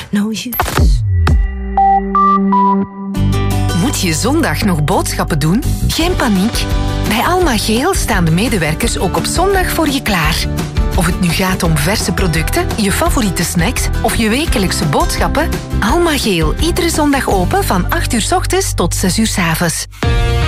no use. Moet je zondag nog boodschappen doen? Geen paniek. Bij Alma Geel staan de medewerkers ook op zondag voor je klaar. Of het nu gaat om verse producten, je favoriete snacks of je wekelijkse boodschappen, Alma Geel, iedere zondag open van 8 uur 's ochtends tot 6 uur 's avonds.